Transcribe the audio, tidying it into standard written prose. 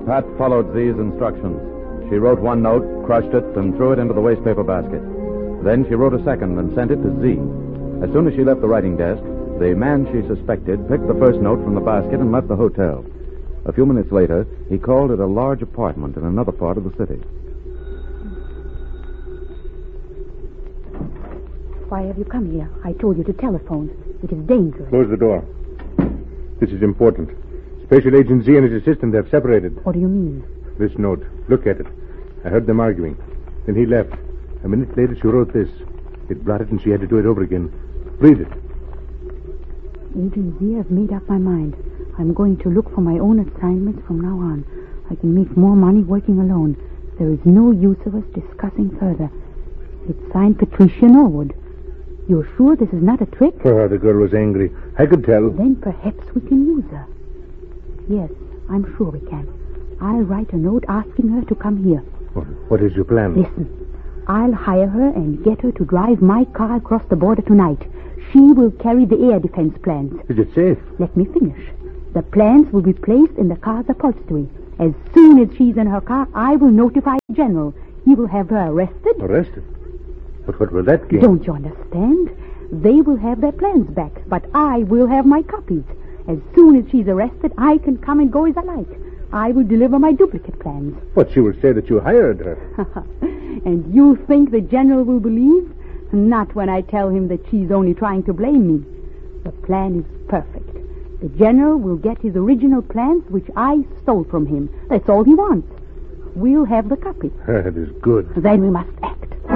Pat followed Z's instructions. She wrote one note, crushed it, and threw it into the wastepaper basket. Then she wrote a second and sent it to Z. As soon as she left the writing desk, the man she suspected picked the first note from the basket and left the hotel. A few minutes later, he called at a large apartment in another part of the city. Why have you come here? I told you to telephone. It is dangerous. Close the door. This is important. Special Agent Z and his assistant have separated. What do you mean? This note. Look at it. I heard them arguing. Then he left. A minute later, she wrote this. It blotted and she had to do it over again. Read it. Agent Z, I've made up my mind. I'm going to look for my own assignments from now on. I can make more money working alone. There is no use of us discussing further. It's signed Patricia Norwood. You're sure this is not a trick? The girl was angry. I could tell. Then perhaps we can use her. Yes, I'm sure we can. I'll write a note asking her to come here. What is your plan? Listen, I'll hire her and get her to drive my car across the border tonight. She will carry the air defense plans. Is it safe? Let me finish. The plans will be placed in the car's upholstery. As soon as she's in her car, I will notify the general. He will have her arrested. Arrested? But what will that gain? Don't you understand? They will have their plans back, but I will have my copies. As soon as she's arrested, I can come and go as I like. I will deliver my duplicate plans. But she will say that you hired her. And you think the general will believe? Not when I tell him that she's only trying to blame me. The plan is perfect. The general will get his original plans, which I stole from him. That's all he wants. We'll have the copy. That is good. Then we must act.